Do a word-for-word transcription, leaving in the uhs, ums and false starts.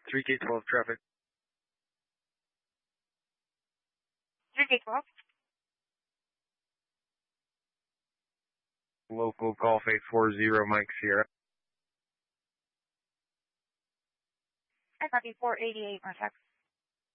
three K twelve traffic. three K twelve. Local Golf eight four zero Mike Sierra. I copy four eighty-eight, Mark.